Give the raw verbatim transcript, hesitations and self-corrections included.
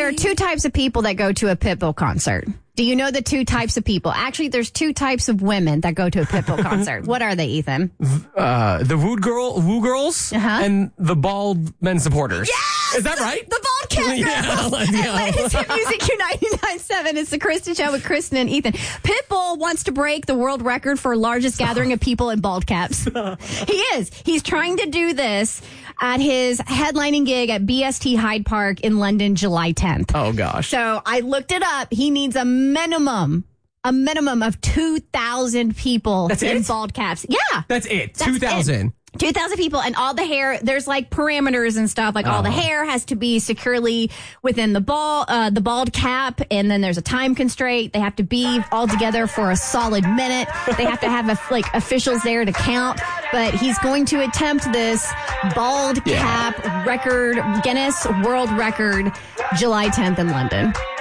there are two types of people that go to a Pitbull concert. Do you know the two types of people? Actually, there's two types of women that go to a Pitbull concert. What are they, Ethan? Uh, the Woo girl, Woo girls, uh-huh. and the bald men supporters. Yes! Is that right? The bald cat girls. Yeah, let's go. And it's Hit Music Q ninety-nine point seven. It's the Kristen Show with Kristen and Ethan. Pitbull wants to break the world record for largest gathering of people in bald caps. He is. He's trying to do this at his headlining gig at B S T Hyde Park in London, July tenth. Oh, gosh. So I looked it up. He needs a minimum, a minimum of two thousand people That's in it? bald caps. Yeah. That's it. That's two thousand. it. two thousand people, and all the hair, there's like parameters and stuff. Like all the hair has to be securely within the ball, uh, the bald cap, and then there's a time constraint. They have to be all together for a solid minute. They have to have a, like officials there to count. But he's going to attempt this bald Yeah. cap record, Guinness World Record, July tenth in London.